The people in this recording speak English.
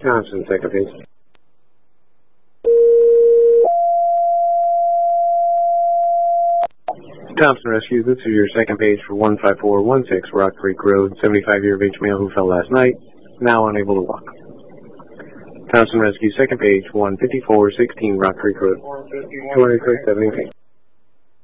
Thompson, second page. Thompson Rescue, this is your second page for 15416 Rock Creek Road, 75-year of age male who fell last night, now unable to walk. Thompson Rescue, second page, 15416 Rock Creek Road, 200 Creek, 70 feet.